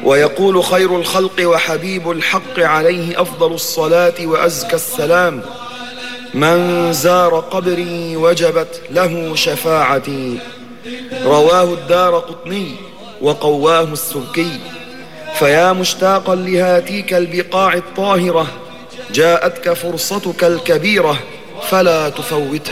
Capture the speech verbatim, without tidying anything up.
ويقول خير الخلق وحبيب الحق عليه أفضل الصلاة وأزكى السلام: من زار قبري وجبت له شفاعتي. رواه الدارقطني وقواه السبكي. فيا مشتاقا لهاتيك البقاع الطاهرة، جاءتك فرصتك الكبيرة فلا تفوتها.